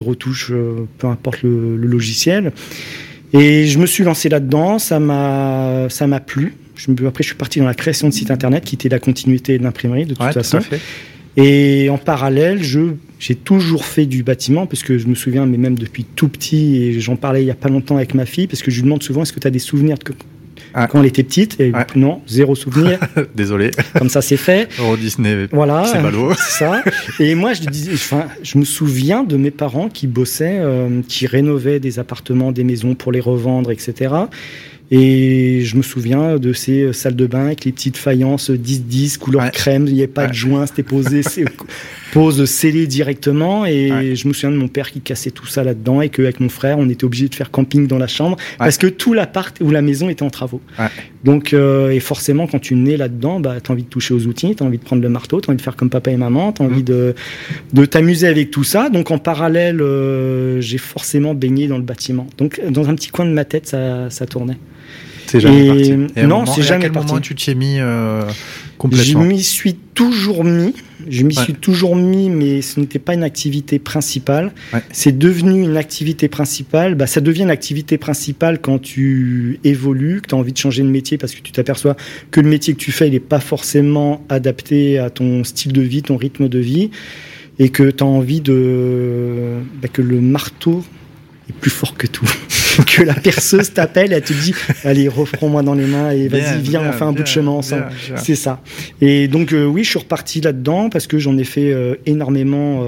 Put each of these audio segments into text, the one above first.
retouche, peu importe le logiciel. Et je me suis lancé là-dedans, ça m'a plu. Après, je suis parti dans la création de sites internet, qui était la continuité de l'imprimerie, de toute façon. Tout à fait. Et en parallèle, j'ai toujours fait du bâtiment, parce que je me souviens, mais même depuis tout petit, et j'en parlais il n'y a pas longtemps avec ma fille, parce que je lui demande souvent, est-ce que tu as des souvenirs quand elle était petite? Et non, zéro souvenir. Désolé. Comme ça, c'est fait. Euro Disney, voilà, c'est ballot. C'est ça. Et moi, je me souviens de mes parents qui bossaient, qui rénovaient des appartements, des maisons pour les revendre, etc. Et je me souviens de ces salles de bain avec les petites faïences 10-10, couleur crème, il n'y avait pas de joint, c'était posé, pose scellée directement. Et je me souviens de mon père qui cassait tout ça là-dedans, et qu'avec mon frère, on était obligé de faire camping dans la chambre, parce que tout l'appart ou la maison était en travaux. Donc, et forcément, quand tu nais là-dedans, bah, tu as envie de toucher aux outils, tu as envie de prendre le marteau, tu as envie de faire comme papa et maman, tu as envie de t'amuser avec tout ça. Donc, en parallèle, j'ai forcément baigné dans le bâtiment. Donc, dans un petit coin de ma tête, ça tournait. C'est jamais parti. Non, c'est jamais parti. À quel moment tu t'y es mis Je complètement? m'y suis toujours mis, mais ce n'était pas une activité principale. C'est devenu une activité principale. Bah, ça devient une activité principale quand tu évolues, que tu as envie de changer de métier, parce que tu t'aperçois que le métier que tu fais, il n'est pas forcément adapté à ton style de vie, ton rythme de vie, et que tu as envie que le marteau est plus fort que tout. Que la perceuse t'appelle, elle te dit allez, reprends-moi dans les mains et vas-y, viens, on fait un bout de chemin ensemble. C'est ça. Et donc oui, je suis reparti là-dedans parce que j'en ai fait énormément.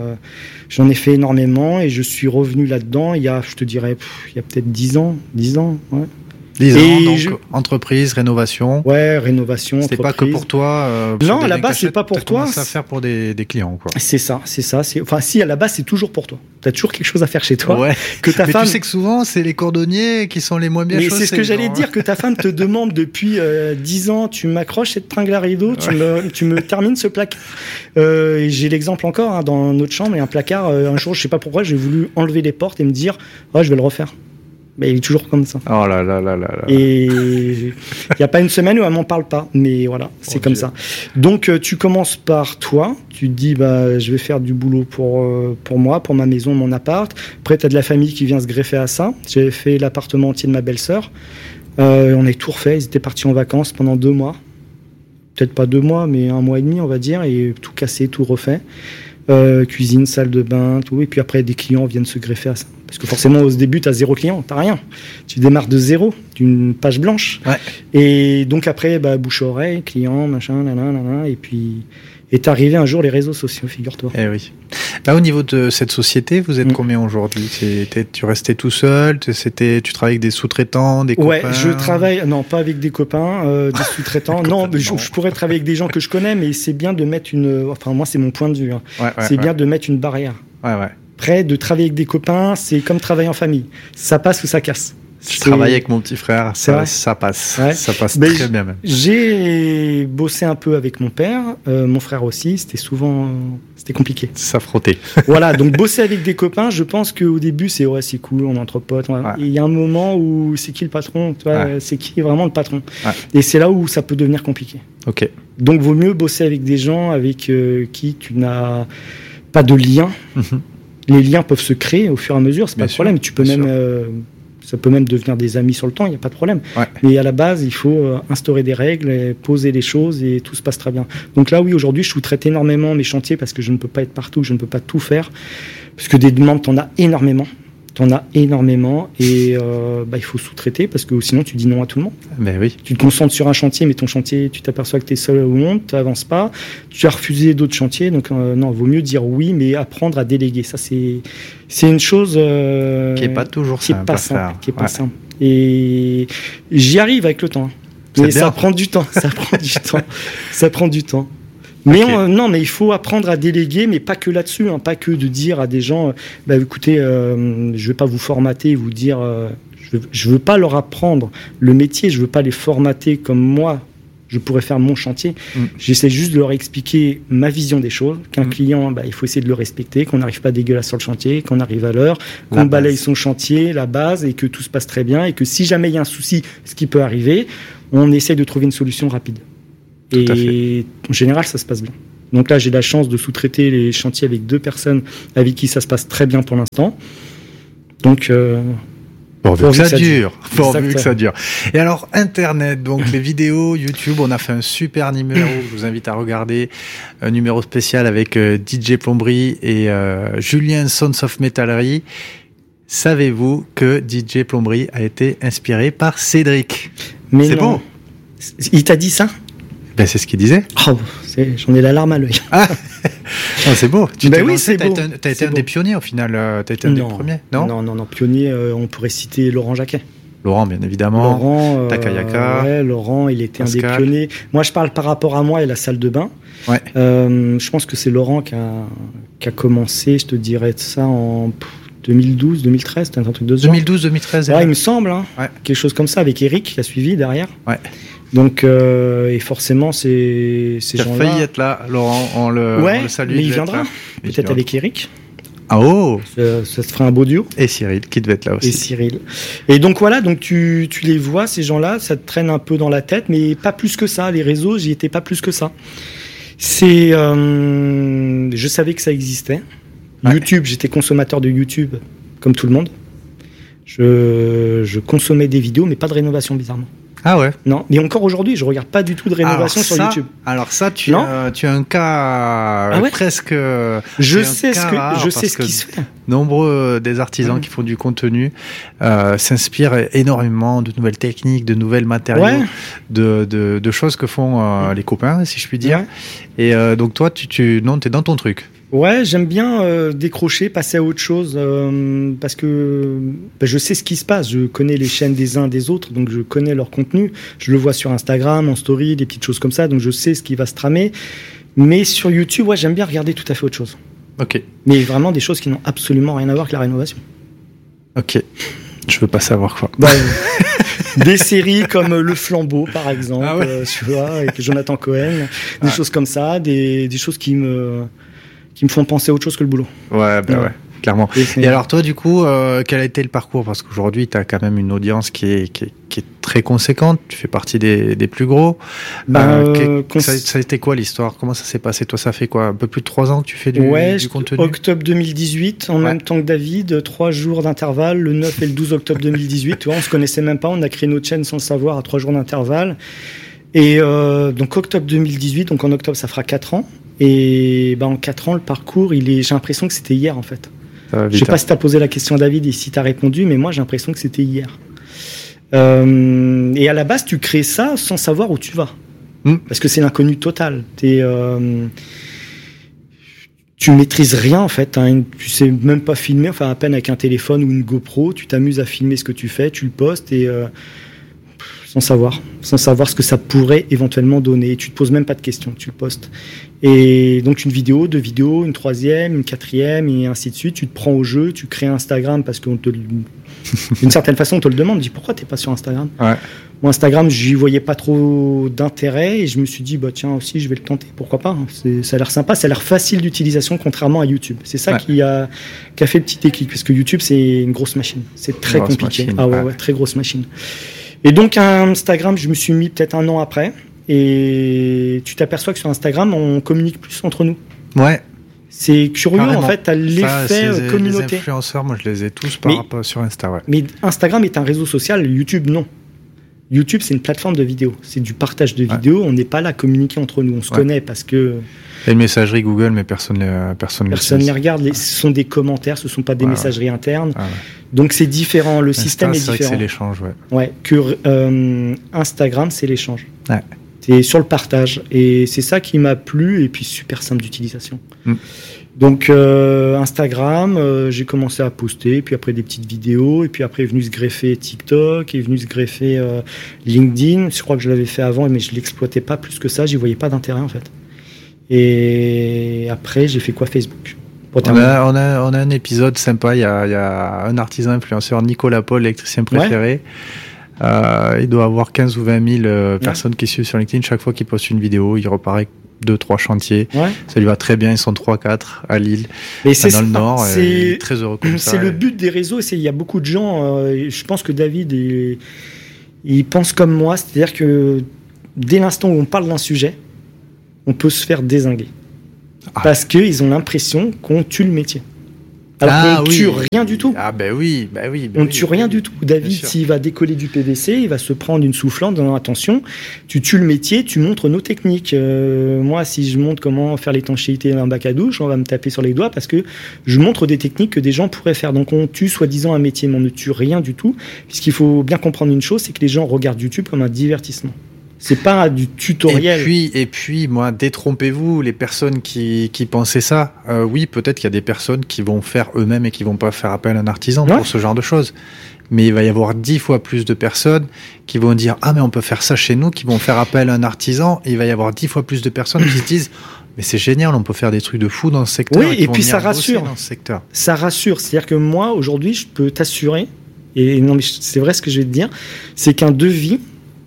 Et je suis revenu là-dedans il y a, je te dirais, il y a peut-être 10 ans, ouais. 10 ans, donc entreprise, rénovation. Ouais, rénovation, c'est entreprise. Pas que pour toi. Non, à la base, c'est pas pour toi. C'est à faire pour des clients, quoi. C'est ça. Enfin, si, à la base, c'est toujours pour toi. T'as toujours quelque chose à faire chez toi. Ouais. Que ta femme... tu sais que souvent, c'est les cordonniers qui sont les moins bien chaussés. Mais c'est ce que j'allais dire, que ta femme te demande depuis 10 ans, tu m'accroches cette tringle à rideau, tu me termines ce placard. J'ai l'exemple encore, dans notre chambre, il y a un placard. Un jour, je sais pas pourquoi, j'ai voulu enlever les portes et me dire, je vais le refaire. Mais il est toujours comme ça. Oh là là là là. Et il n'y a pas une semaine où elle m'en parle pas. Mais voilà, c'est comme ça. Donc, tu commences par toi. Tu te dis, je vais faire du boulot pour moi, pour ma maison, mon appart. Après, tu as de la famille qui vient se greffer à ça. J'avais fait l'appartement entier de ma belle-sœur. On a tout refait. Ils étaient partis en vacances pendant 2 mois. Peut-être pas 2 mois, mais 1 mois et demi, on va dire. Et tout cassé, tout refait. Cuisine, salle de bain, tout. Et puis après, des clients viennent se greffer à ça. Parce que forcément, au début, tu as 0 client, tu n'as rien. Tu démarres de 0, d'une page blanche. Et donc après, bouche-oreille, client, machin, nanana. Et puis, est arrivé un jour les réseaux sociaux, figure-toi. Eh oui. Là, au niveau de cette société, vous êtes combien aujourd'hui? Tu restais tout seul? Tu travailles avec des sous-traitants, des copains? Ouais, je travaille, non, pas avec des copains, des sous-traitants. Non, je pourrais travailler avec des gens que je connais, mais c'est bien de mettre enfin, moi, c'est mon point de vue. C'est bien de mettre une barrière. Ouais. Après, de travailler avec des copains, c'est comme travailler en famille. Ça passe ou ça casse. Je travaille avec mon petit frère, ça passe. Ouais. Ça passe très bien même. J'ai bossé un peu avec mon père, mon frère aussi, c'était compliqué. Ça frottait. Voilà, donc bosser avec des copains, je pense qu'au début, c'est cool, on est entre potes. Il y a un moment où c'est qui le patron, c'est qui vraiment le patron. Et c'est là où ça peut devenir compliqué. Ok. Donc, vaut mieux bosser avec des gens avec qui tu n'as pas de lien. Les liens peuvent se créer au fur et à mesure, c'est pas de problème. Tu peux même, ça peut même devenir des amis sur le temps, il n'y a pas de problème. Mais à la base, il faut instaurer des règles, et poser les choses et tout se passe très bien. Donc là, oui, aujourd'hui, je sous-traite énormément mes chantiers parce que je ne peux pas être partout, je ne peux pas tout faire. Parce que des demandes, t'en as énormément. Et il faut sous-traiter parce que sinon tu dis non à tout le monde. Ben oui. Tu te concentres sur un chantier, mais ton chantier, tu t'aperçois que tu es seul au monde, tu n'avances pas, tu as refusé d'autres chantiers, donc non, vaut mieux dire oui, mais apprendre à déléguer. Ça, c'est une chose qui n'est pas toujours simple à faire. Qui est pas simple. Et j'y arrive avec le temps. Mais ça prend du temps. Ça prend du temps. Mais mais il faut apprendre à déléguer, mais pas que là-dessus, pas que de dire à des gens, écoutez, je vais pas vous formater, vous dire, je veux pas leur apprendre le métier, je veux pas les formater comme moi, je pourrais faire mon chantier. J'essaie juste de leur expliquer ma vision des choses, qu'un client, il faut essayer de le respecter, qu'on n'arrive pas dégueulasse sur le chantier, qu'on arrive à l'heure, qu'on balaye son chantier, la base, et que tout se passe très bien, et que si jamais il y a un souci, ce qui peut arriver, on essaie de trouver une solution rapide. Et en général, ça se passe bien. Donc là, j'ai la chance de sous-traiter les chantiers avec 2 personnes avec qui ça se passe très bien pour l'instant. Donc, pourvu que ça dure. Pourvu que Exactement. ça dure. Et alors, Internet, donc les vidéos, YouTube, on a fait un super numéro. Je vous invite à regarder un numéro spécial avec DJ Plomberie et Julien Sons of Metallery. Savez-vous que DJ Plomberie a été inspiré par Cédric? Mais c'est non. bon. Il t'a dit ça? Ben, c'est ce qu'il disait. Oh, j'en ai la larme à l'œil. Ah, oh, c'est beau. Tu t'es oui, lancé, c'est beau. T'as été un des pionniers au final. T'as été un des premiers, non? Non. Pionnier, on pourrait citer Laurent Jacquet. Laurent, bien évidemment. Laurent, Takayaka. Ouais, Laurent, il était Pascal. un des pionniers. Moi, je parle par rapport à moi et la salle de bain. Ouais. Je pense que c'est Laurent qui a commencé, je te dirais de ça en 2012, 2013, c'était un truc de ce genre. 2012, 2013. Ouais, il me semble. Hein. Ouais. Quelque chose comme ça, avec Eric qui a suivi derrière. Ouais. Donc, et forcément, ces Il a gens-là... failli être là, Laurent, on le salue. Mais il viendra. Peut-être avec Eric. Ah oh. Ça se fera un beau duo. Et Cyril, qui devait être là aussi. Et Cyril. Et donc voilà, donc tu les vois, ces gens-là, ça te traîne un peu dans la tête, mais pas plus que ça. Les réseaux, j'y étais pas plus que ça. Je savais que ça existait. Ouais. YouTube, j'étais consommateur de YouTube, comme tout le monde. Je consommais des vidéos, mais pas de rénovation, bizarrement. Ah ouais. Non, mais encore aujourd'hui, je regarde pas du tout de rénovation sur YouTube. Alors ça, tu as un cas presque. Je sais ce qui se fait. Nombreux des artisans qui font du contenu s'inspirent énormément de nouvelles techniques, de nouvelles matériaux, de choses que font les copains, si je puis dire. Ouais. Et donc toi, t'es dans ton truc. Ouais, j'aime bien décrocher, passer à autre chose, parce que je sais ce qui se passe. Je connais les chaînes des uns des autres, donc je connais leur contenu. Je le vois sur Instagram, en story, des petites choses comme ça, donc je sais ce qui va se tramer. Mais sur YouTube, ouais, j'aime bien regarder tout à fait autre chose. Ok. Mais vraiment des choses qui n'ont absolument rien à voir avec la rénovation. Ok. Je veux pas savoir quoi. Des séries comme Le Flambeau, par exemple, tu vois, avec Jonathan Cohen, des choses comme ça, des choses qui me font penser à autre chose que le boulot. Ouais. Clairement. Et alors toi, du coup, quel a été le parcours? Parce qu'aujourd'hui, tu as quand même une audience qui est très conséquente. Tu fais partie des plus gros. Ça a été quoi l'histoire? Comment ça s'est passé? Toi, ça fait quoi? Un peu plus de 3 ans que tu fais du contenu? Octobre 2018, en même temps que David, 3 jours d'intervalle, le 9 et le 12 octobre 2018. Tu vois, on se connaissait même pas. On a créé notre chaîne sans le savoir à 3 jours d'intervalle. Et donc octobre 2018, donc en octobre, ça fera 4 ans. Et en 4 ans, le parcours, j'ai l'impression que c'était hier, en fait. Je sais pas si tu as posé la question à David et si tu as répondu, mais moi, j'ai l'impression que c'était hier. Et à la base, tu crées ça sans savoir où tu vas. Parce que c'est l'inconnu total. Tu maîtrises rien, en fait. Tu sais même pas filmer, enfin, à peine avec un téléphone ou une GoPro. Tu t'amuses à filmer ce que tu fais, tu le postes et... sans savoir ce que ça pourrait éventuellement donner. Tu te poses même pas de questions, tu le postes. Et donc une vidéo, 2 vidéos, une 3e, une 4e, et ainsi de suite. Tu te prends au jeu, tu crées Instagram parce d'une certaine façon, on te le demande. Dis pourquoi t'es pas sur Instagram? Ouais. Moi, Instagram, j'y voyais pas trop d'intérêt et je me suis dit, tiens, aussi, je vais le tenter. Pourquoi pas? Ça a l'air sympa, ça a l'air facile d'utilisation contrairement à YouTube. C'est ça qui a fait le petit déclic parce que YouTube, c'est une grosse machine. C'est très compliqué. Machine, très grosse machine. Et donc, Instagram, je me suis mis peut-être 1 an après. Et tu t'aperçois que sur Instagram, on communique plus entre nous. Ouais. C'est curieux, carrément. En fait, tu as l'effet communauté. Les influenceurs, moi, je les ai tous sur Insta. Ouais. Mais Instagram est un réseau social, YouTube, non. YouTube, c'est une plateforme de vidéos. C'est du partage de vidéos. On n'est pas là à communiquer entre nous. On se connaît parce que... Il y a une messagerie Google, mais personne ne les regarde. Ce sont des commentaires, ce ne sont pas des messageries internes. Donc, c'est différent. Le système est différent. C'est vrai que c'est l'échange, Instagram, c'est l'échange. Ouais. C'est sur le partage. Et c'est ça qui m'a plu. Et puis, super simple d'utilisation. Donc, Instagram, j'ai commencé à poster. Puis après, des petites vidéos. Et puis après, est venu se greffer TikTok. Est venu se greffer LinkedIn. Je crois que je l'avais fait avant, mais je ne l'exploitais pas plus que ça. J'y voyais pas d'intérêt, en fait. Et après, j'ai fait quoi? Facebook. On a un épisode sympa. Il y a un artisan influenceur, Nicolas Paul, l'électricien préféré. Il doit avoir 15 ou 20 000 personnes qui suivent sur LinkedIn. Chaque fois qu'il poste une vidéo, il reparaît 2-3 chantiers. Ça lui va très bien. Ils sont 3-4 à Lille, dans le Nord. Il est très heureux comme ça. C'est le but des réseaux. Il y a beaucoup de gens. Je pense que David, il pense comme moi. C'est-à-dire que dès l'instant où on parle d'un sujet, on peut se faire dézinguer. Parce qu'ils ont l'impression qu'on tue le métier. Alors qu'on ne tue rien du tout. On ne tue rien du tout. David, s'il va décoller du PVC, il va se prendre une soufflante dans attention. Tu tues le métier, tu montres nos techniques. Moi, si je montre comment faire l'étanchéité d'un bac à douche, on va me taper sur les doigts parce que je montre des techniques que des gens pourraient faire. Donc on tue soi-disant un métier, mais on ne tue rien du tout. Puisqu'il faut bien comprendre une chose, c'est que les gens regardent YouTube comme un divertissement. C'est pas du tutoriel. Et puis, moi, détrompez-vous, les personnes qui pensaient ça. Oui, peut-être qu'il y a des personnes qui vont faire eux-mêmes et qui vont pas faire appel à un artisan pour ce genre de choses. Mais il va y avoir 10 fois plus de personnes qui vont dire « Ah, mais on peut faire ça chez nous », qui vont faire appel à un artisan. Et il va y avoir 10 fois plus de personnes qui se disent « Mais c'est génial, on peut faire des trucs de fou dans ce secteur. » Oui, et puis ça rassure. Ça rassure. C'est-à-dire que moi, aujourd'hui, je peux t'assurer, et non, mais c'est vrai ce que je vais te dire, c'est qu'un devis,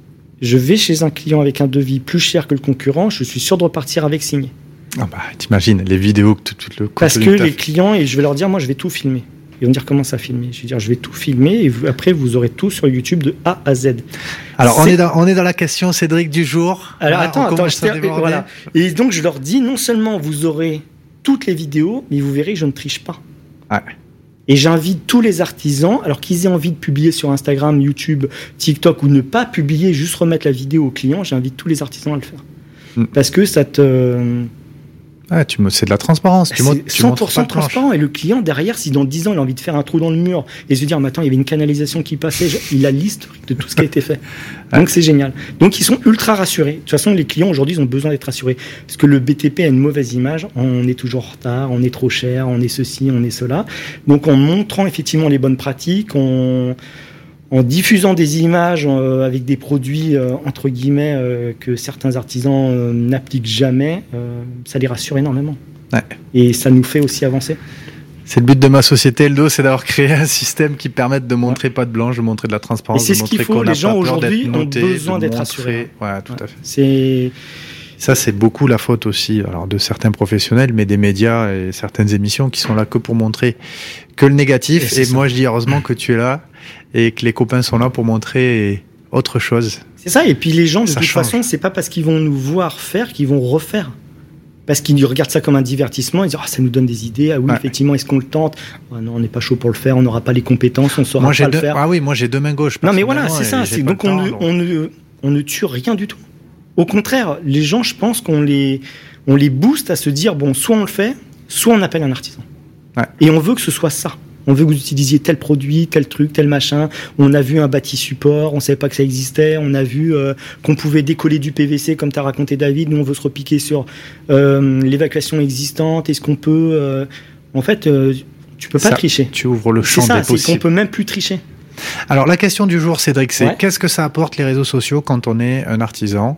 je vais chez un client avec un devis plus cher que le concurrent, je suis sûr de repartir avec signé. Ah bah, t'imagines, les vidéos que tout le Parce que les clients, et je vais leur dire, moi, je vais tout filmer. Ils vont me dire comment ça filmer. Je vais dire, je vais tout filmer et après, vous aurez tout sur YouTube de A à Z. Alors, on est dans la question, Cédric, du jour. Alors, attends, voilà. Et donc, je leur dis, non seulement vous aurez toutes les vidéos, mais vous verrez que je ne triche pas. Ouais. Et j'invite tous les artisans, alors qu'ils aient envie de publier sur Instagram, YouTube, TikTok, ou ne pas publier, juste remettre la vidéo au client, j'invite tous les artisans à le faire. Parce que ça te... c'est de la transparence. C'est 100% transparent. Et le client, derrière, si dans 10 ans, il a envie de faire un trou dans le mur et se dire, mais attends, il y avait une canalisation qui passait, il a l'historique de tout ce qui a été fait. Donc, c'est génial. Donc, ils sont ultra rassurés. De toute façon, les clients, aujourd'hui, ils ont besoin d'être rassurés. Parce que le BTP a une mauvaise image. On est toujours en retard, on est trop cher, on est ceci, on est cela. Donc, en montrant effectivement les bonnes pratiques, en diffusant des images avec des produits, entre guillemets, que certains artisans n'appliquent jamais, ça les rassure énormément. Ouais. Et ça nous fait aussi avancer. C'est le but de ma société, Eldo, c'est d'avoir créé un système qui permette de montrer pas de blanche, de montrer de la transparence. Et c'est ce qu'il faut. Les gens aujourd'hui ont besoin d'être rassurés. Ouais, tout à fait. Ça, c'est beaucoup la faute aussi, alors de certains professionnels, mais des médias et certaines émissions qui sont là que pour montrer que le négatif. Et moi, je dis heureusement que tu es là et que les copains sont là pour montrer autre chose. C'est ça. Et puis les gens, de toute façon, c'est pas parce qu'ils vont nous voir faire qu'ils vont refaire. Parce qu'ils regardent ça comme un divertissement, ils disent ça nous donne des idées. Ah oui, effectivement, est-ce qu'on le tente ? Non, on n'est pas chaud pour le faire, on n'aura pas les compétences, on saura pas le faire. Ah oui, moi j'ai deux mains gauches. Non mais voilà, c'est ça. Donc on ne tue rien du tout. Au contraire, les gens, je pense qu'on les booste à se dire bon, soit on le fait, soit on appelle un artisan. Ouais. Et on veut que ce soit ça. On veut que vous utilisiez tel produit, tel truc, tel machin. On a vu un bâti support, on savait pas que ça existait. On a vu qu'on pouvait décoller du PVC, comme tu as raconté, David. Nous, on veut se repiquer sur l'évacuation existante. Est-ce qu'on peut... En fait, tu peux pas tricher. Tu ouvres le champ des possibles. C'est qu'on peut même plus tricher. Alors, la question du jour, Cédric, c'est qu'est-ce que ça apporte les réseaux sociaux quand on est un artisan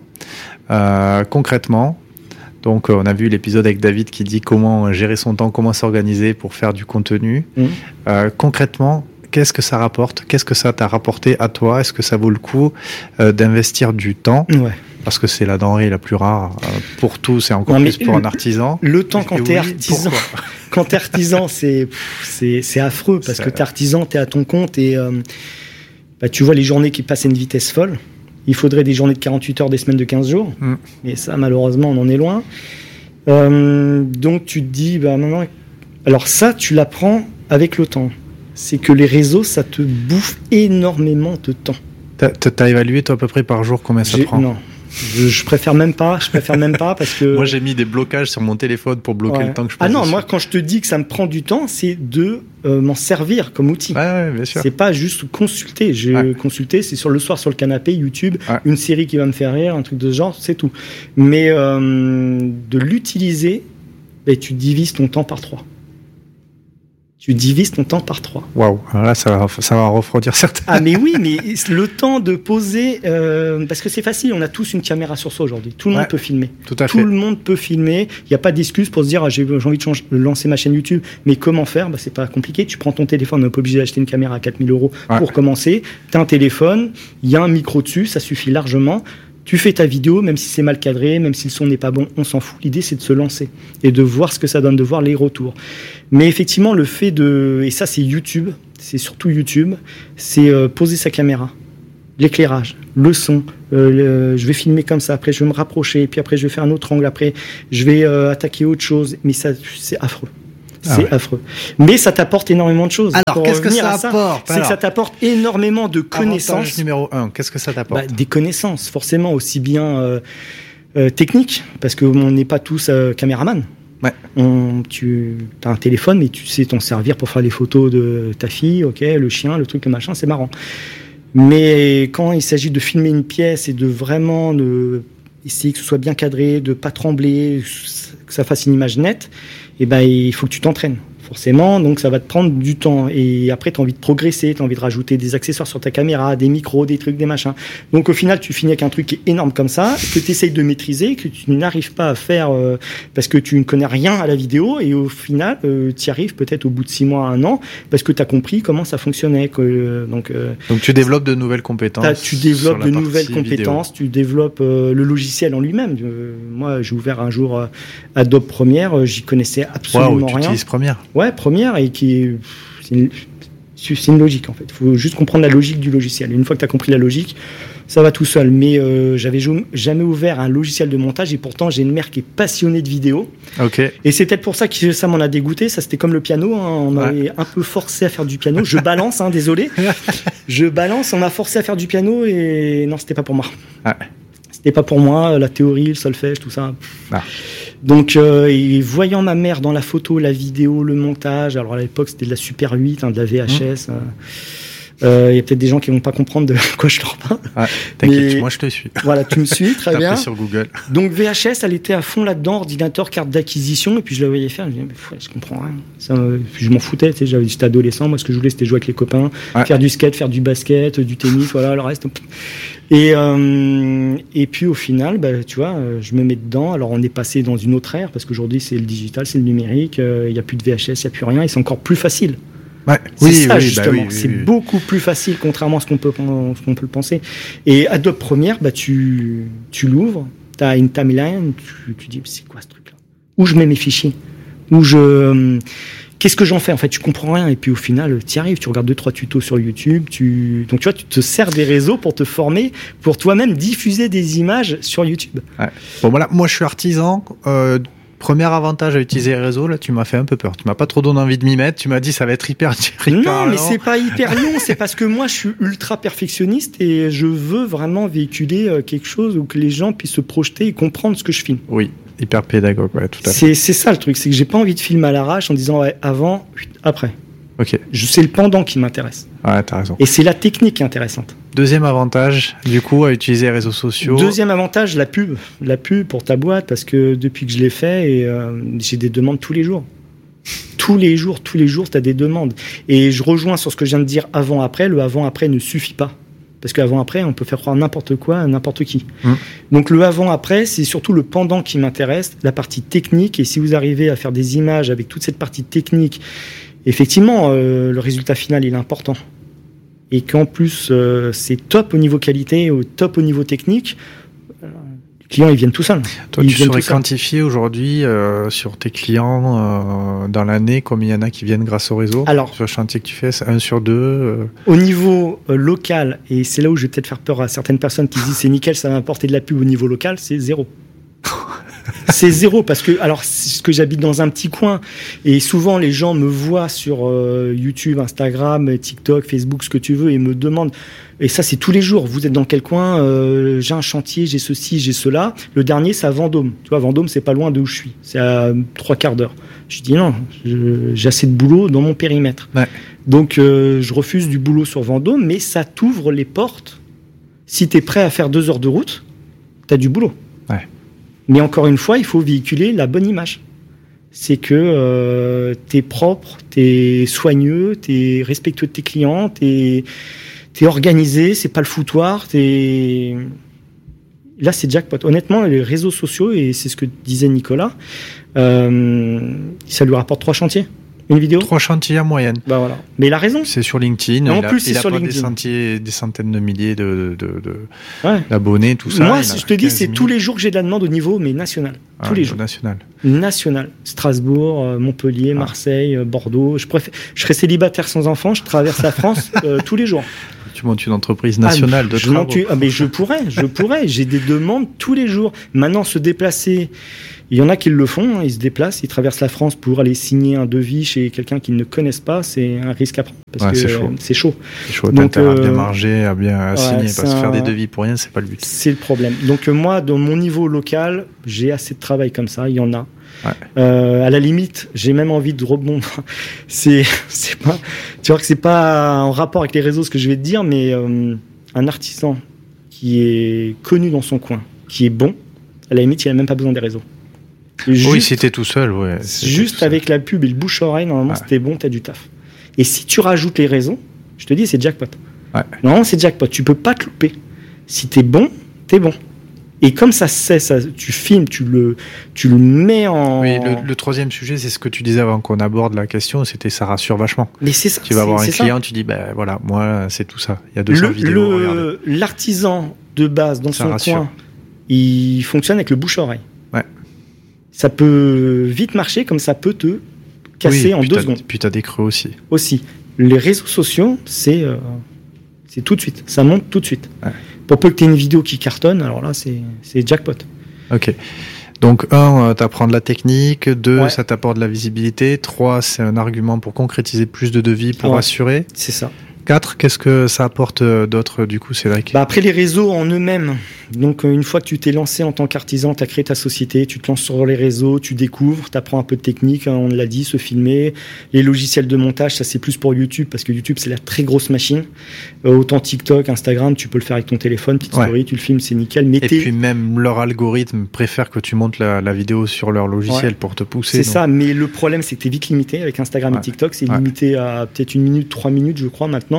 concrètement? Donc, on a vu l'épisode avec David qui dit comment gérer son temps, comment s'organiser pour faire du contenu. Concrètement, qu'est-ce que ça rapporte ? Qu'est-ce que ça t'a rapporté à toi ? Est-ce que ça vaut le coup d'investir du temps ? Parce que c'est la denrée la plus rare pour tous et encore plus pour un artisan. Le temps quand t'es artisan, quand t'es artisan, c'est affreux parce que t'es artisan, t'es à ton compte et tu vois les journées qui passent à une vitesse folle. Il faudrait des journées de 48 heures, des semaines de 15 jours. Mais ça, malheureusement, on en est loin. Donc, tu te dis, maintenant... Alors ça, tu l'apprends avec le temps. C'est que les réseaux, ça te bouffe énormément de temps. T'as évalué, toi, à peu près par jour, combien ça prend ? Non. Je préfère même pas. Parce que... Moi, j'ai mis des blocages sur mon téléphone pour bloquer le temps que je passe. Ah non, moi, quand je te dis que ça me prend du temps, c'est de m'en servir comme outil. Ouais, bien sûr. C'est pas juste consulter. Consulter, c'est sur le soir sur le canapé, YouTube, une série qui va me faire rire, un truc de ce genre, c'est tout. Mais de l'utiliser, tu divises ton temps par 3. Waouh, là ça va refroidir certains. Ah mais oui, mais le temps de poser, parce que c'est facile, on a tous une caméra sur soi aujourd'hui. Tout le monde peut filmer. Tout à fait. Tout le monde peut filmer. Il n'y a pas d'excuse pour se dire j'ai envie de lancer ma chaîne YouTube, mais comment faire ? C'est pas compliqué. Tu prends ton téléphone, on n'est pas obligé d'acheter une caméra à 4 000 € pour commencer. Tu as un téléphone, il y a un micro dessus, ça suffit largement. Tu fais ta vidéo, même si c'est mal cadré, même si le son n'est pas bon, on s'en fout. L'idée, c'est de se lancer et de voir ce que ça donne, de voir les retours. Mais effectivement, le fait et ça, c'est YouTube, c'est surtout YouTube, c'est poser sa caméra, l'éclairage, le son, je vais filmer comme ça, après je vais me rapprocher, puis après je vais faire un autre angle, après je vais attaquer autre chose, mais ça, c'est affreux. C'est affreux. Mais ça t'apporte énormément de choses. Alors, qu'est-ce que ça apporte? C'est que ça t'apporte énormément de connaissances. Avantage numéro 1, qu'est-ce que ça t'apporte? Des connaissances, forcément, aussi bien techniques, parce qu'on n'est pas tous caméramans. Ouais. Tu as un téléphone, mais tu sais t'en servir pour faire les photos de ta fille, ok, le chien, le truc, le machin, c'est marrant. Mais quand il s'agit de filmer une pièce et de vraiment essayer que ce soit bien cadré, de pas trembler, que ça fasse une image nette, il faut que tu t'entraînes. Forcément, donc ça va te prendre du temps. Et après, tu as envie de progresser, tu as envie de rajouter des accessoires sur ta caméra, des micros, des trucs, des machins. Donc au final, tu finis avec un truc qui est énorme comme ça, que tu essayes de maîtriser, que tu n'arrives pas à faire parce que tu ne connais rien à la vidéo. Et au final, tu y arrives peut-être au bout de 6 mois, 1 an, parce que tu as compris comment ça fonctionnait. Donc tu développes de nouvelles compétences. Tu développes de nouvelles compétences, tu développes le logiciel en lui-même. Moi, j'ai ouvert un jour Adobe Premiere, j'y connaissais absolument rien. Tu utilises Premiere? Ouais, Premiere, et c'est une logique en fait. Il faut juste comprendre la logique du logiciel. Une fois que tu as compris la logique, ça va tout seul. Mais j'avais jamais ouvert un logiciel de montage, et pourtant j'ai une mère qui est passionnée de vidéo. Okay. Et c'est peut-être pour ça que ça m'en a dégoûté. Ça, c'était comme le piano, hein. On m'avait un peu forcé à faire du piano. Je balance, désolé. Je balance, on m'a forcé à faire du piano, et non, c'était pas pour moi. Ouais. C'était pas pour moi, la théorie, le solfège, tout ça. Ah. Donc, et voyant ma mère dans la photo, la vidéo, le montage, alors à l'époque c'était de la Super 8, de la VHS. Il y a peut-être des gens qui vont pas comprendre de quoi je leur parle. Ouais, t'inquiète, moi je te suis. Voilà, tu me suis, très bien. Tapé sur Google. Donc VHS, elle était à fond là-dedans, ordinateur, carte d'acquisition, et puis je la voyais faire, je me disais, mais je comprends rien. Puis je m'en foutais, tu sais, j'étais adolescent, moi ce que je voulais c'était jouer avec les copains, faire du skate, faire du basket, du tennis, voilà, le reste. Et puis au final, tu vois, je me mets dedans. Alors on est passé dans une autre ère, parce qu'aujourd'hui c'est le digital, c'est le numérique, il n'y a plus de VHS, il n'y a plus rien, et c'est encore plus facile. Ouais. Justement, c'est beaucoup plus facile, contrairement à ce qu'on peut le penser. Et Adobe Premiere, tu l'ouvres, tu as une timeline, tu dis, c'est quoi ce truc-là? Où je mets mes fichiers? Qu'est-ce que j'en fais? En fait, tu comprends rien. Et puis au final, tu y arrives, tu regardes 2-3 tutos sur YouTube. Donc tu vois, tu te sers des réseaux pour te former, pour toi-même diffuser des images sur YouTube. Ouais. Bon, voilà, moi je suis artisan. Premier avantage à utiliser les réseaux, là, tu m'as fait un peu peur. Tu m'as pas trop donné envie de m'y mettre. Tu m'as dit ça va être hyper non, mais c'est pas hyper long. C'est parce que moi, je suis ultra perfectionniste et je veux vraiment véhiculer quelque chose où que les gens puissent se projeter et comprendre ce que je filme. Oui, hyper pédagogue, ouais, tout à fait. C'est ça le truc, c'est que j'ai pas envie de filmer à l'arrache en disant ouais, avant, après. Ok. C'est le pendant qui m'intéresse. Ouais, t'as raison. Et c'est la technique qui est intéressante. Deuxième avantage, du coup, à utiliser les réseaux sociaux. Deuxième avantage, la pub. La pub pour ta boîte, parce que depuis que je l'ai fait, j'ai des demandes tous les jours. Tous les jours, tu as des demandes. Et je rejoins sur ce que je viens de dire avant-après. Le avant-après ne suffit pas. Parce qu'avant-après, on peut faire croire n'importe quoi à n'importe qui. Donc le avant-après, c'est surtout le pendant qui m'intéresse, la partie technique. Et si vous arrivez à faire des images avec toute cette partie technique, effectivement, le résultat final, il est important. Et qu'en plus, c'est top au niveau qualité, top au niveau technique, les clients, ils viennent tout seuls. Toi, tu saurais quantifier aujourd'hui sur tes clients dans l'année combien il y en a qui viennent grâce au réseau? Alors, sur le chantier que tu fais, c'est 1 sur 2 Au niveau local, et c'est là où je vais peut-être faire peur à certaines personnes qui disent c'est nickel, ça va apporter de la pub au niveau local, c'est 0. C'est 0 parce que j'habite dans un petit coin et souvent les gens me voient sur YouTube, Instagram, TikTok, Facebook, ce que tu veux, et me demandent, et ça c'est tous les jours, vous êtes dans quel coin? J'ai un chantier, j'ai ceci, j'ai cela. Le dernier c'est à Vendôme. Tu vois, Vendôme c'est pas loin de où je suis, c'est à 3/4 d'heure. Je dis non, j'ai assez de boulot dans mon périmètre. Ouais. Donc je refuse du boulot sur Vendôme, mais ça t'ouvre les portes. Si t'es prêt à faire 2 heures de route, t'as du boulot. Ouais. Mais encore une fois, il faut véhiculer la bonne image. C'est que t'es propre, t'es soigneux, t'es respectueux de tes clients, t'es organisé, c'est pas le foutoir, Là, c'est jackpot. Honnêtement, les réseaux sociaux, et c'est ce que disait Nicolas, ça lui rapporte 3 chantiers. Une vidéo 3 chantiers en moyenne. Bah voilà. Mais il a raison. C'est sur LinkedIn. En plus, il a sur pas LinkedIn. des centaines de milliers d'abonnés, tout ça. Moi, je te dis, c'est tous les jours que j'ai de la demande au niveau, mais national. Tous les jours. National. Strasbourg, Montpellier, Marseille, Bordeaux. Je serais célibataire sans enfant, je traverse la France tous les jours. Tu montes une entreprise nationale de travaux. Mais je pourrais. J'ai des demandes tous les jours. Maintenant, se déplacer... Il y en a qui le font, ils se déplacent, ils traversent la France pour aller signer un devis chez quelqu'un qu'ils ne connaissent pas, c'est un risque à prendre. Parce que c'est chaud. C'est chaud, donc, à bien marger, à bien signer, parce que faire des devis pour rien, c'est pas le but. C'est le problème. Donc moi, dans mon niveau local, j'ai assez de travail comme ça, il y en a. Ouais. À la limite, j'ai même envie de rebondir. C'est pas, tu vois que c'est pas en rapport avec les réseaux ce que je vais te dire, mais un artisan qui est connu dans son coin, qui est bon, à la limite, il n'a même pas besoin des réseaux. Oui, si t'es tout seul, ouais. Juste avec la pub et le bouche-oreille, normalement, c'était bon, t'as du taf. Et si tu rajoutes les réseaux, je te dis, c'est jackpot. Ouais. Normalement, c'est jackpot. Tu peux pas te louper. Si t'es bon, t'es bon. Et comme ça, tu filmes, tu le mets en... Oui, le troisième sujet, c'est ce que tu disais avant qu'on aborde la question, c'était ça rassure vachement. Mais c'est ça. Tu vas voir un client, tu dis, ben voilà, moi, c'est tout ça. Il y a 200 vidéos. L'artisan de base, dans son coin, il fonctionne avec le bouche-oreille. Ouais. Ça peut vite marcher, comme ça peut te casser en 2 secondes. Puis tu as des creux aussi. Les réseaux sociaux, c'est tout de suite. Ça monte tout de suite. Ouais. Pour peu que tu aies une vidéo qui cartonne, alors là, c'est jackpot. Ok. Donc, 1, t'apprends de la technique. 2, ça t'apporte de la visibilité. 3, c'est un argument pour concrétiser plus de devis, pour assurer. C'est ça. 4, qu'est-ce que ça apporte d'autre, du coup, Cédric ? Après, les réseaux en eux-mêmes. Donc, une fois que tu t'es lancé en tant qu'artisan, tu as créé ta société, tu te lances sur les réseaux, tu découvres, tu apprends un peu de technique, on l'a dit, se filmer. Les logiciels de montage, ça c'est plus pour YouTube, parce que YouTube, c'est la très grosse machine. Autant TikTok, Instagram, tu peux le faire avec ton téléphone, petite story, tu le filmes, c'est nickel. Mais puis même, leur algorithme préfère que tu montes la vidéo sur leur logiciel pour te pousser. C'est ça, mais le problème, c'est que tu es vite limité avec Instagram et TikTok. C'est limité à peut-être 1 minute, 3 minutes, je crois, maintenant.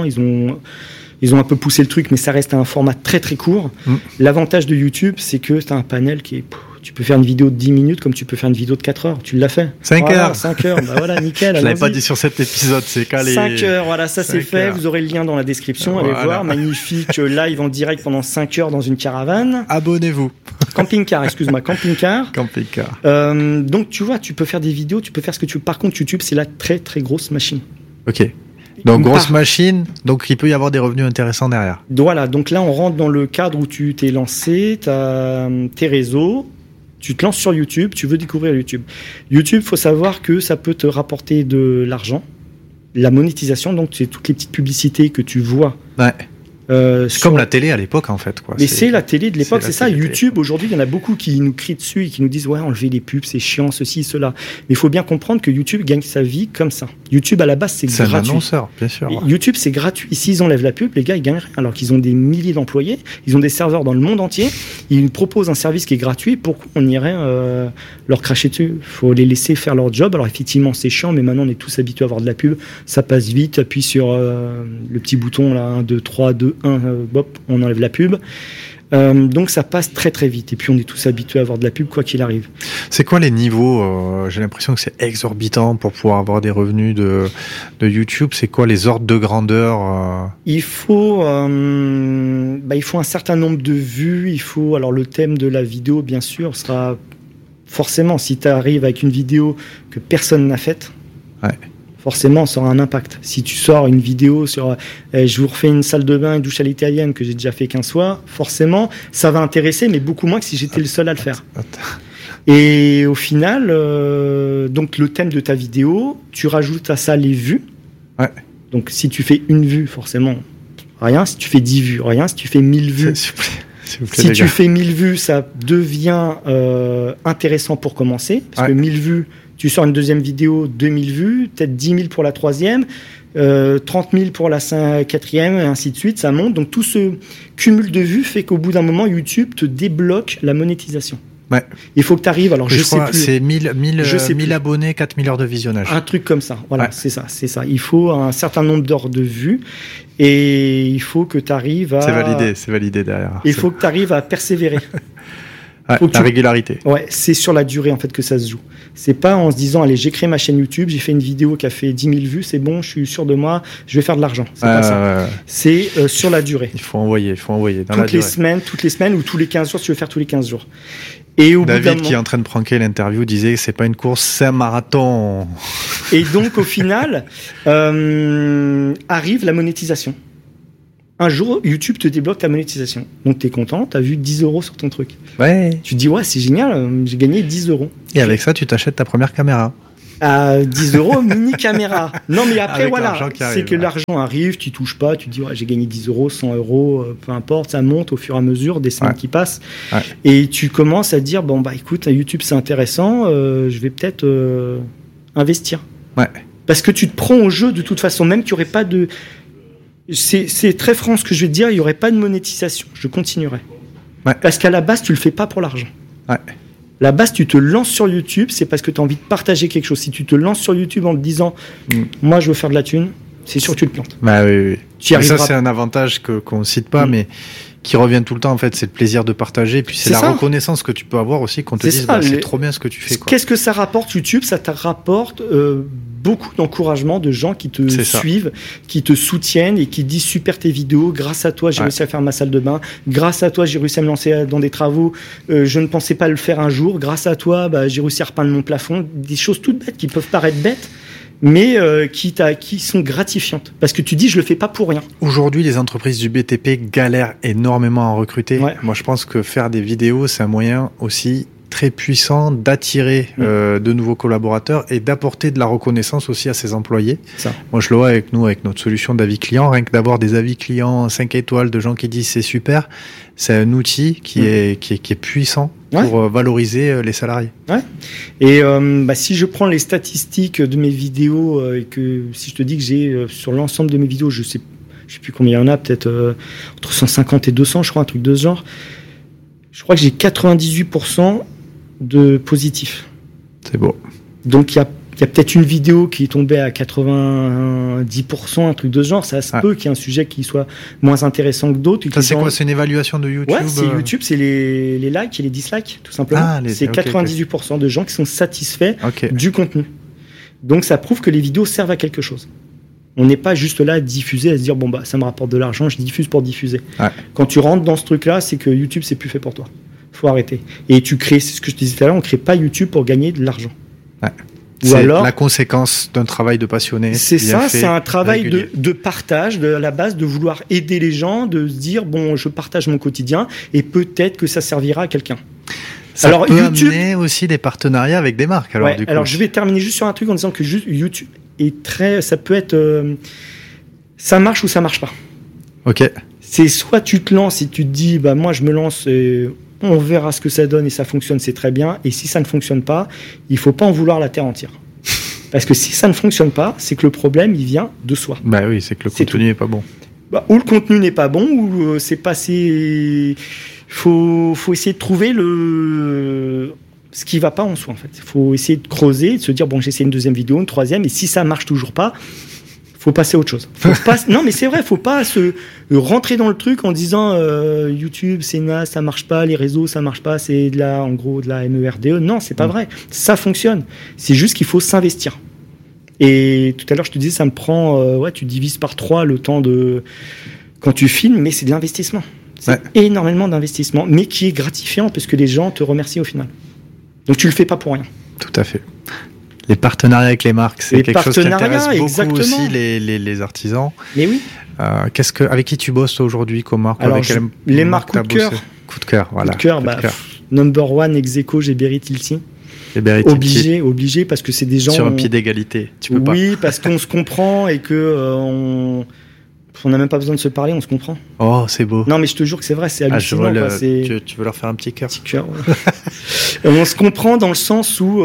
Ils ont un peu poussé le truc, mais ça reste un format très très court. L'avantage de YouTube, c'est que tu as un panel qui est... Tu peux faire une vidéo de 10 minutes comme tu peux faire une vidéo de 4 heures. Tu l'as fait. 5 heures. 5 heures, bah voilà, nickel. Je l'avais pas dit sur cet épisode, c'est calé. 5 heures, voilà, ça c'est fait. Vous aurez le lien dans la description, allez voir. Magnifique live en direct pendant 5 heures dans une caravane. Abonnez-vous. Camping-car, excuse-moi, camping-car. Camping-car. Donc tu vois, tu peux faire des vidéos, tu peux faire ce que tu veux. Par contre, YouTube, c'est la très très grosse machine. Ok. Donc, grosse machine, donc il peut y avoir des revenus intéressants derrière. Voilà, donc là, on rentre dans le cadre où tu t'es lancé, tu as tes réseaux, tu te lances sur YouTube, tu veux découvrir YouTube. YouTube, il faut savoir que ça peut te rapporter de l'argent, la monétisation, donc c'est toutes les petites publicités que tu vois. Ouais. C'est comme la télé à l'époque, en fait. Quoi. Mais c'est la télé de l'époque, c'est ça. YouTube, aujourd'hui, il y en a beaucoup qui nous crient dessus et qui nous disent « Ouais, enlevez les pubs, c'est chiant, ceci, cela. » Mais il faut bien comprendre que YouTube gagne sa vie comme ça. YouTube, à la base, c'est gratuit. C'est un annonceur, bien sûr. Ouais. YouTube, c'est gratuit. S'ils enlèvent la pub, les gars, ils gagnent rien. Alors qu'ils ont des milliers d'employés, ils ont des serveurs dans le monde entier, ils nous proposent un service qui est gratuit, pourquoi on irait leur cracher dessus ? Il faut les laisser faire leur job. Alors effectivement, c'est chiant, mais maintenant, on est tous habitués à avoir de la pub. Ça passe vite, appuie sur le petit bouton, là, 1, 2, 3, 2, 1, bop, on enlève la pub. Donc ça passe très très vite. Et puis on est tous habitués à avoir de la pub, quoi qu'il arrive. C'est quoi les niveaux ? J'ai l'impression que c'est exorbitant pour pouvoir avoir des revenus de YouTube. C'est quoi les ordres de grandeur ? Il faut un certain nombre de vues. Alors le thème de la vidéo, bien sûr, sera forcément, si tu arrives avec une vidéo que personne n'a faite, forcément, ça aura un impact. Si tu sors une vidéo sur je vous refais une salle de bain, une douche à l'italienne que j'ai déjà fait 15 fois, forcément, ça va intéresser, mais beaucoup moins que si j'étais le seul à le faire. Et au final, donc le thème de ta vidéo, tu rajoutes à ça les vues. Ouais. Donc si tu fais une vue, forcément, rien. Si tu fais 10 vues, rien. Si tu fais 1000 vues... Si tu fais 1000 vues, ça devient intéressant pour commencer. Parce que 1000 vues, tu sors une deuxième vidéo, 2000 vues, peut-être 10 000 pour la troisième, 30 000 pour la quatrième, et ainsi de suite, ça monte. Donc tout ce cumul de vues fait qu'au bout d'un moment, YouTube te débloque la monétisation. Ouais. Il faut que tu arrives, alors je sais plus. C'est 1000 abonnés, 4000 heures de visionnage. Un truc comme ça, voilà, c'est ça. Il faut un certain nombre d'heures de vues et il faut que tu arrives à... C'est validé derrière. Il faut que tu arrives à persévérer. La régularité. Ouais, c'est sur la durée en fait que ça se joue. C'est pas en se disant allez, j'ai créé ma chaîne YouTube, j'ai fait une vidéo qui a fait 10 000 vues, c'est bon, je suis sûr de moi, je vais faire de l'argent. C'est pas ça. C'est sur la durée. Il faut envoyer dans toutes les semaines ou tous les 15 jours si tu veux faire tous les 15 jours. Et au David, qui est en train de pranker l'interview, disait c'est pas une course, c'est un marathon. Et donc au final arrive la monétisation. Un jour, YouTube te débloque ta monétisation. Donc, t'es content, t'as vu 10 € sur ton truc. Ouais. Tu te dis, ouais, c'est génial, j'ai gagné 10 €. Et avec ça, tu t'achètes ta première caméra. À 10 € mini caméra. Non, mais après, avec voilà, arrive, c'est que l'argent arrive, tu touches pas, tu te dis, ouais, j'ai gagné 10 €, 100 €, peu importe, ça monte au fur et à mesure des semaines qui passent. Ouais. Et tu commences à te dire, bon, bah, écoute, YouTube, c'est intéressant, je vais peut-être investir. Ouais. Parce que tu te prends au jeu de toute façon, même qu'il n'y aurait pas de. C'est très franc ce que je vais te dire, il n'y aurait pas de monétisation, je continuerai. Ouais. Parce qu'à la base, tu le fais pas pour l'argent. Ouais. La base, tu te lances sur YouTube, c'est parce que tu as envie de partager quelque chose. Si tu te lances sur YouTube en te disant moi je veux faire de la thune, c'est sûr que tu te plantes. Bah oui. Ça, c'est un avantage qu'on ne cite pas, mais qui revient tout le temps en fait, c'est le plaisir de partager, et puis c'est la reconnaissance que tu peux avoir aussi, qu'on te dise c'est trop bien ce que tu fais. Qu'est-ce que ça rapporte YouTube ? Ça te rapporte beaucoup d'encouragement de gens qui te suivent, qui te soutiennent et qui disent super tes vidéos, grâce à toi j'ai réussi à faire ma salle de bain, grâce à toi j'ai réussi à me lancer dans des travaux, je ne pensais pas le faire un jour, grâce à toi j'ai réussi à repeindre mon plafond, des choses toutes bêtes qui peuvent paraître bêtes, mais qui sont gratifiantes. Parce que tu dis, je le fais pas pour rien. Aujourd'hui, les entreprises du BTP galèrent énormément à recruter. Ouais. Moi, je pense que faire des vidéos, c'est un moyen aussi très puissant d'attirer de nouveaux collaborateurs et d'apporter de la reconnaissance aussi à ses employés. Ça. Moi, je le vois avec nous, avec notre solution d'avis client. Rien que d'avoir des avis clients 5 étoiles de gens qui disent c'est super, c'est un outil qui est puissant pour valoriser les salariés. Ouais. Et si je prends les statistiques de mes vidéos et que si je te dis que j'ai sur l'ensemble de mes vidéos, je sais plus combien il y en a, peut-être entre 150 et 200, je crois, un truc de ce genre. Je crois que j'ai 98% de positifs. C'est beau. Donc il y a peut-être une vidéo qui est tombée à 90%, un truc de ce genre. Ça se peut qu'il y ait un sujet qui soit moins intéressant que d'autres. Ça, c'est quoi ? C'est une évaluation de YouTube ? Ouais, c'est YouTube, c'est les likes et les dislikes, tout simplement. C'est 98% de gens qui sont satisfaits du contenu. Donc ça prouve que les vidéos servent à quelque chose. On n'est pas juste là à diffuser, à se dire ça me rapporte de l'argent, je diffuse pour diffuser. Ouais. Quand tu rentres dans ce truc-là, c'est que YouTube, c'est plus fait pour toi. Faut arrêter. Et tu crées, c'est ce que je te disais tout à l'heure, on crée pas YouTube pour gagner de l'argent. Ouais. C'est alors, la conséquence d'un travail de passionné. C'est ça, c'est un travail de partage, de la base, de vouloir aider les gens, de se dire je partage mon quotidien et peut-être que ça servira à quelqu'un. Ça peut amener aussi des partenariats avec des marques. Alors, du coup, je vais terminer juste sur un truc en disant que YouTube est ça peut être, ça marche ou ça marche pas. Ok. C'est soit tu te lances et tu te dis moi je me lance et on verra ce que ça donne et ça fonctionne, c'est très bien. Et si ça ne fonctionne pas, il faut pas en vouloir la terre entière. Parce que si ça ne fonctionne pas, c'est que le problème il vient de soi. Bah oui, c'est que le contenu n'est pas bon. Ou le contenu n'est pas bon, ou c'est passé. Faut essayer de trouver ce qui va pas en soi en fait. Il faut essayer de creuser, de se dire j'essaie une deuxième vidéo, une troisième, et si ça marche toujours pas, faut passer à autre chose. Non mais c'est vrai, faut pas se rentrer dans le truc en disant YouTube c'est naze, ça marche pas, les réseaux ça marche pas, c'est de la MERDE. Non, c'est pas vrai. Ça fonctionne. C'est juste qu'il faut s'investir. Et tout à l'heure je te disais ça me prend tu divises par 3 le temps de quand tu filmes, mais c'est de l'investissement. C'est énormément d'investissement, mais qui est gratifiant parce que les gens te remercient au final. Donc tu le fais pas pour rien. Tout à fait. Les partenariats avec les marques, c'est quelque chose qui intéresse beaucoup aussi les artisans. Mais oui. Avec qui tu bosses toi, aujourd'hui comme marque? Alors, les marques coup de cœur. Coup de cœur, voilà. Coup de cœur, number one, ex-aequo, j'ai Berry Tilty. Obligé, parce que c'est des gens... Sur un pied d'égalité, tu peux pas. Oui, parce qu'on se comprend et que on n'a même pas besoin de se parler, on se comprend. Oh, c'est beau. Non, mais je te jure que c'est vrai, c'est hallucinant. Tu veux leur faire un petit cœur? On se comprend dans le sens où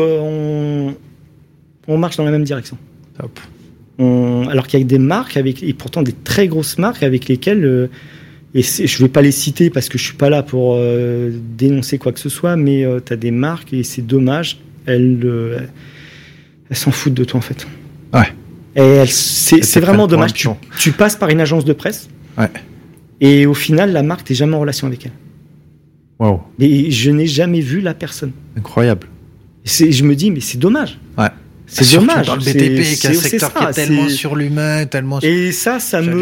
on marche dans la même direction. Top. Alors qu'il y a des marques, et pourtant des très grosses marques avec lesquelles... je ne vais pas les citer parce que je ne suis pas là pour dénoncer quoi que ce soit, mais tu as des marques et c'est dommage, elles s'en foutent de toi en fait. Ouais. Et c'est vraiment dommage. Tu passes par une agence de presse et au final, la marque, tu n'es jamais en relation avec elle. Wow. Et je n'ai jamais vu la personne. Incroyable. Je me dis, mais c'est dommage. Ouais. C'est surtout dommage. Dans le BTP, qui est un secteur qui est tellement sur l'humain, tellement. Et ça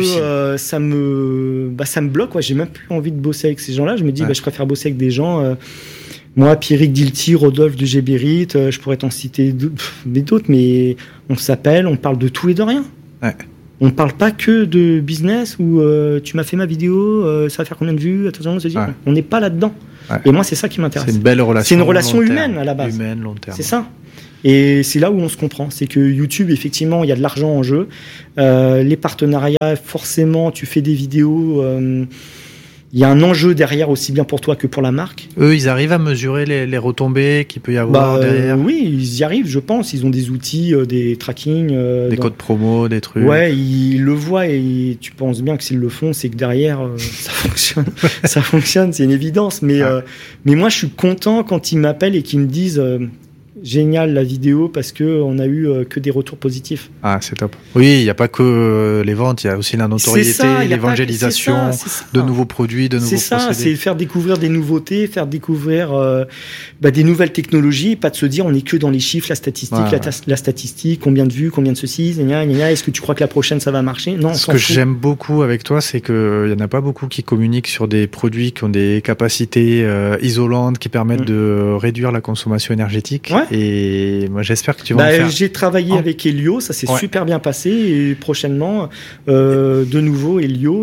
me bloque. Ouais. J'ai même plus envie de bosser avec ces gens-là. Je me dis, je préfère bosser avec des gens. Moi, Pierrick Dilty, Rodolphe de Gébérite, je pourrais t'en citer d'autres, mais on s'appelle, on parle de tout et de rien. Ouais. On parle pas que de business où tu m'as fait ma vidéo, ça va faire combien de vues, attention, on se dit, on n'est pas là-dedans. Ouais. Et moi, c'est ça qui m'intéresse. C'est une belle relation. C'est une relation humaine à la base. Humaine, long terme. C'est ça. Et c'est là où on se comprend. C'est que YouTube, effectivement, il y a de l'argent en jeu. Les partenariats, forcément, tu fais des vidéos. Il y a un enjeu derrière aussi bien pour toi que pour la marque. Eux, ils arrivent à mesurer les retombées qu'il peut y avoir derrière. Oui, ils y arrivent, je pense. Ils ont des outils, des tracking. Des codes promo, des trucs. Ouais, ils le voient et tu penses bien que s'ils le font, c'est que derrière, ça fonctionne. Ça fonctionne, c'est une évidence. Mais moi, je suis content quand ils m'appellent et qu'ils me disent... génial la vidéo parce que on a eu que des retours positifs. Ah, c'est top. Oui, il n'y a pas que les ventes, il y a aussi la notoriété, l'évangélisation de nouveaux produits, de nouveaux procédés. C'est ça, c'est faire découvrir des nouveautés, faire découvrir des nouvelles technologies, pas de se dire on est que dans les chiffres, la statistique, la statistique, combien de vues, combien de ceci, est-ce que tu crois que la prochaine ça va marcher? Non. Ce que j'aime beaucoup avec toi, c'est que il y en a pas beaucoup qui communiquent sur des produits qui ont des capacités isolantes qui permettent de réduire la consommation énergétique. Ouais. Et moi, j'espère que tu vas en faire. J'ai travaillé avec Helio, ça s'est super bien passé. Et prochainement, de nouveau Helio,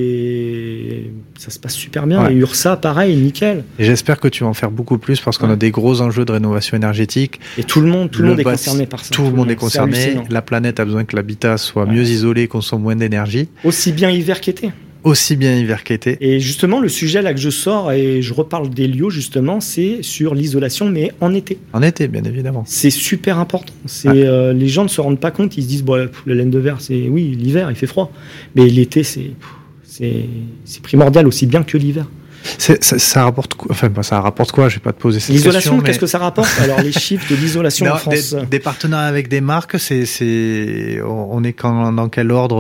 et ça se passe super bien. Et Ursa, pareil, nickel. Et j'espère que tu vas en faire beaucoup plus parce qu'on a des gros enjeux de rénovation énergétique. Et tout le monde est concerné par ça. Tout le monde est concerné. La planète a besoin que l'habitat soit mieux isolé, consomme moins d'énergie. Aussi bien hiver qu'été. Aussi bien hiver qu'été. Et justement, le sujet là que je sors et je reparle d'Helio, justement, c'est sur l'isolation, mais en été. En été, bien évidemment. C'est super important. Les gens ne se rendent pas compte, ils se disent, la laine de verre, c'est l'hiver, il fait froid. Mais l'été, c'est primordial aussi bien que l'hiver. Ça rapporte quoi? Enfin, ça rapporte quoi? Je vais pas te poser cette question. L'isolation, qu'est-ce que ça rapporte? Alors, les chiffres de l'isolation en France. Des partenariats avec des marques, on est dans quel ordre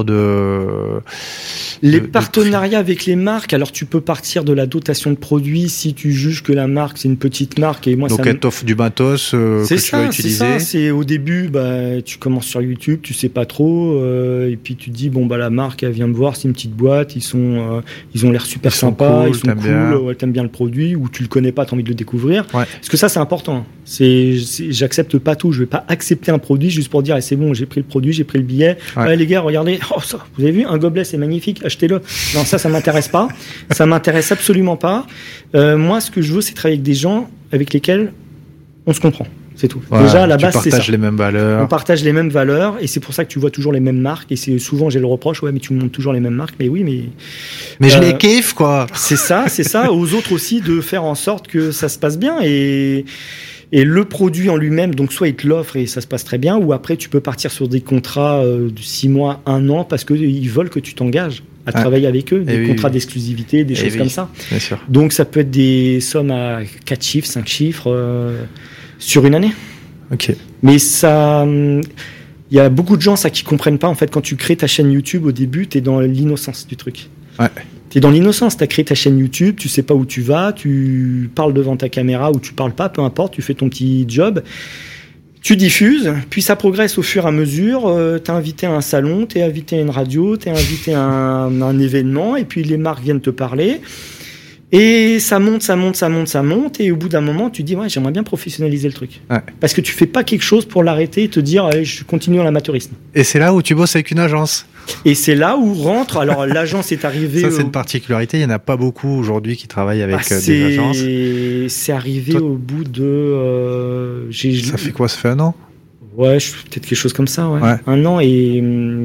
Les partenariats avec les marques, alors tu peux partir de la dotation de produits si tu juges que la marque, c'est une petite marque. Et moi, donc, elle t'offre du matos que tu vas utiliser. C'est au début, tu commences sur YouTube, tu sais pas trop, et puis tu te dis, la marque, elle vient me voir, c'est une petite boîte, ils ont l'air super sympas, ils sont cool. T'aimes bien le produit, ou tu le connais pas, t'as envie de le découvrir. Parce que ça, c'est important. J'accepte pas tout. Je vais pas accepter un produit juste pour dire, c'est bon, j'ai pris le produit, j'ai pris le billet. Les gars, regardez, ça, vous avez vu, un gobelet, c'est magnifique, achetez-le. Non, ça m'intéresse pas. Ça m'intéresse absolument pas. Moi, ce que je veux, c'est travailler avec des gens avec lesquels on se comprend. C'est tout. Déjà, à la base, c'est ça. On partage les mêmes valeurs. On partage les mêmes valeurs, et c'est pour ça que tu vois toujours les mêmes marques. Et c'est souvent, j'ai le reproche, mais tu me montres toujours les mêmes marques. Mais oui, mais je les kiffe, quoi. C'est ça. Aux autres aussi de faire en sorte que ça se passe bien. Et le produit en lui-même, donc soit ils te l'offrent et ça se passe très bien, ou après tu peux partir sur des contrats de 6 mois, 1 an, parce qu'ils veulent que tu t'engages à travailler avec eux, des contrats d'exclusivité, des choses comme ça. Bien sûr. Donc ça peut être des sommes à 4 chiffres, 5 chiffres sur une année. Ok. Mais ça, il y a beaucoup de gens qui comprennent pas, en fait, quand tu crées ta chaîne YouTube au début, t'es dans l'innocence du truc. Ouais. T'es dans l'innocence, t'as créé ta chaîne YouTube, tu sais pas où tu vas, tu parles devant ta caméra ou tu parles pas, peu importe, tu fais ton petit job, tu diffuses, puis ça progresse au fur et à mesure, t'es invité à un salon, t'es invité à une radio, t'es invité à un événement, et puis les marques viennent te parler, et ça monte, et au bout d'un moment, tu dis, j'aimerais bien professionnaliser le truc. Ouais. Parce que tu fais pas quelque chose pour l'arrêter et te dire, je continue dans l'amateurisme. Et c'est là où tu bosses avec une agence. Et c'est là où rentre. Alors l'agence est arrivée. Ça, c'est une particularité. Il y en a pas beaucoup aujourd'hui qui travaillent avec des agences. C'est arrivé au bout de. Ça fait quoi? Ça fait 1 an? Ouais, peut-être quelque chose comme ça. Ouais. 1 an et.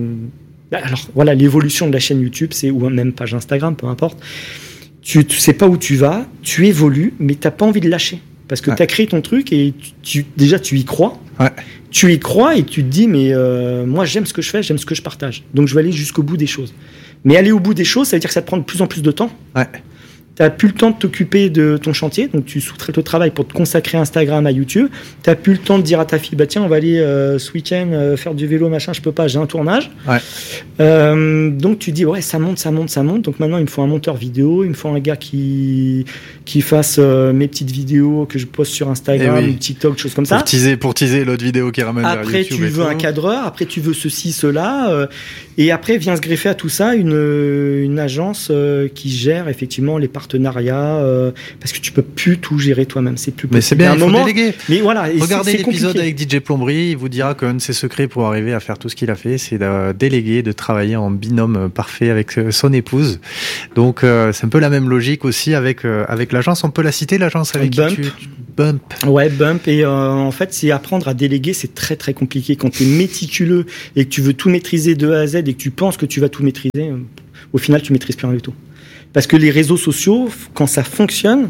Alors voilà, l'évolution de la chaîne YouTube, ou même page Instagram, peu importe. Tu sais pas où tu vas, tu évolues, mais t'as pas envie de lâcher. Parce que tu as créé ton truc et déjà tu y crois. Ouais. Tu y crois et tu te dis, mais moi j'aime ce que je fais, j'aime ce que je partage. Donc je vais aller jusqu'au bout des choses. Mais aller au bout des choses, ça veut dire que ça te prend de plus en plus de temps. Ouais. T'as plus le temps de t'occuper de ton chantier, donc tu sous-traites le travail pour te consacrer à Instagram, à YouTube. T'as plus le temps de dire à ta fille, bah tiens, on va aller ce week-end faire du vélo, machin, je peux pas, j'ai un tournage. Donc tu dis, ouais, ça monte. Donc maintenant, il me faut un monteur vidéo, il me faut un gars qui fasse mes petites vidéos que je poste sur Instagram, TikTok, choses comme ça. Pour teaser l'autre vidéo qui ramène vers YouTube. Après, tu veux un cadreur, après, tu veux ceci, cela. Et après, vient se greffer à tout ça une agence qui gère effectivement les partenariats, parce que tu peux plus tout gérer toi-même, c'est plus possible. Mais c'est bien, il faut déléguer. Mais voilà, regardez l'épisode avec DJ Plomberie, il vous dira qu'un de ses secrets pour arriver à faire tout ce qu'il a fait, c'est de déléguer, de travailler en binôme parfait avec son épouse. Donc c'est un peu la même logique aussi avec l'agence. On peut la citer, l'agence avec Bump. Bump. Ouais, Bump. Et en fait, c'est apprendre à déléguer, c'est très très compliqué. Quand tu es méticuleux et que tu veux tout maîtriser de A à Z et que tu penses que tu vas tout maîtriser, au final, tu maîtrises plus rien du tout. Parce que les réseaux sociaux, quand ça fonctionne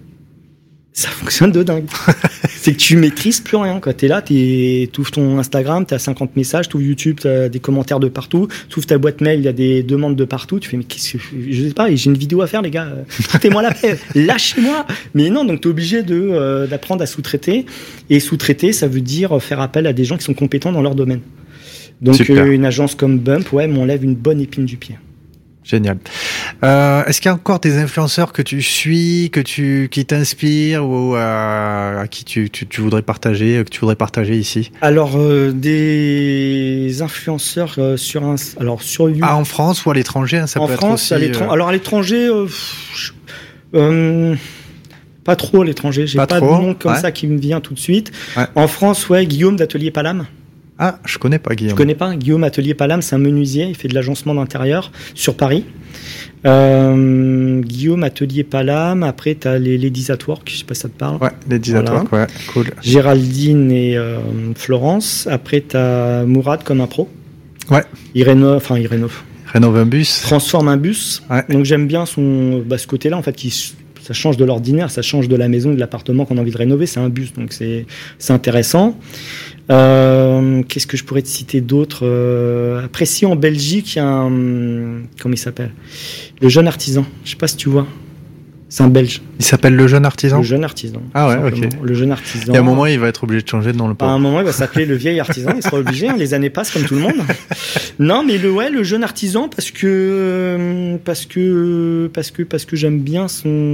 de dingue. C'est que tu maîtrises plus rien, quoi. T'es là, t'ouvres ton Instagram, t'as 50 messages, t'ouvres YouTube, t'as des commentaires de partout, t'ouvres ta boîte mail, il y a des demandes de partout, tu fais, mais qu'est-ce que je sais pas, j'ai une vidéo à faire, les gars, foutez-moi la paix, lâchez-moi. Mais non, donc t'es obligé d'apprendre à sous-traiter. Et sous-traiter, ça veut dire faire appel à des gens qui sont compétents dans leur domaine. Donc une agence comme Bump, m'enlève une bonne épine du pied. Génial. Est-ce qu'il y a encore des influenceurs que tu suis, qui t'inspirent ou à qui tu voudrais partager, ici? Alors des influenceurs sur YouTube. En France ou à l'étranger, hein, ça en peut France, être aussi. Alors à l'étranger, pas trop à l'étranger. J'ai pas de nom comme ça qui me vient tout de suite. Ouais. En France, Guillaume d'Atelier Palam. Ah, je connais pas Guillaume. Je connais pas Guillaume Atelier Palam, c'est un menuisier, il fait de l'agencement d'intérieur sur Paris. Guillaume Atelier Palam, après t'as les Ladies at Work, je sais pas si ça te parle. Ouais, Ladies at Work, ouais, cool. Géraldine et Florence, après t'as Mourad comme un pro. Ouais. Il rénove un bus. Transforme un bus. Ouais. Donc j'aime bien ce côté-là en fait ça change de l'ordinaire, ça change de la maison, de l'appartement qu'on a envie de rénover, c'est un bus, donc c'est intéressant. Qu'est-ce que je pourrais te citer d'autre? Après, si en Belgique, il y a un... Comment il s'appelle? Le Jeune Artisan. Je sais pas si tu vois. C'est un Belge. Il s'appelle Le Jeune Artisan? Le Jeune Artisan. Ah ouais, ok. Le Jeune Artisan. Et à un moment, il va être obligé de changer de nom, le pauvre. À un moment, il va s'appeler Le Vieil Artisan. Il sera obligé. Les années passent comme tout le monde. Non, mais le Jeune Artisan, parce que j'aime bien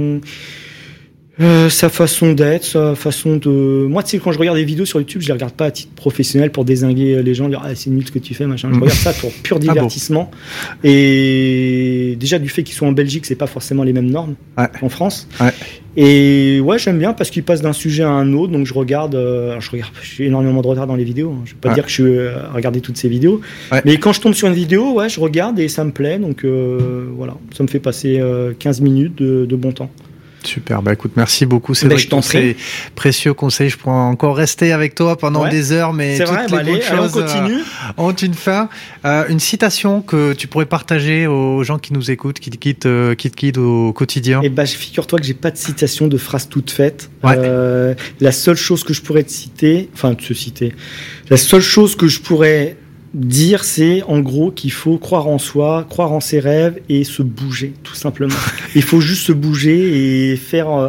sa façon d'être, sa façon de... Moi, tu sais, quand je regarde des vidéos sur YouTube, je les regarde pas à titre professionnel pour dézinguer les gens, dire c'est nul ce que tu fais, machin. Je regarde ça pour pur divertissement. Et déjà du fait qu'ils sont en Belgique, c'est pas forcément les mêmes normes en France. Ouais. Et j'aime bien parce qu'ils passent d'un sujet à un autre, donc je regarde. J'ai énormément de retard dans les vidéos. Hein. Je vais pas dire que je suis à regarder toutes ces vidéos, mais quand je tombe sur une vidéo, je regarde et ça me plaît, donc ça me fait passer 15 minutes de bon temps. Super, écoute, merci beaucoup. C'est vrai que ces précieux conseils, je pourrais encore rester avec toi pendant des heures, mais toutes les bonnes choses ont une fin. Une citation que tu pourrais partager aux gens qui nous écoutent, qui te quittent au quotidien. Figure-toi que j'ai pas de citation, de phrase toute faite. La seule chose que je pourrais la seule chose que je pourrais dire, c'est en gros qu'il faut croire en soi, croire en ses rêves et se bouger, tout simplement. Il faut juste se bouger et faire